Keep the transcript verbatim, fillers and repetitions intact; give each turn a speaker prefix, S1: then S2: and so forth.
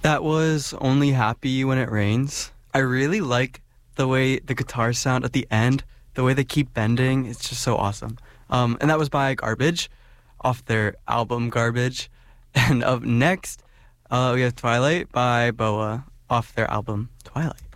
S1: That was Only Happy When It Rains. I really like the way the guitars sound at the end, the way they keep bending. It's just so awesome. Um, and that was by Garbage off their album Garbage. And up next, uh, we have Twilight by Boa off their album Twilight.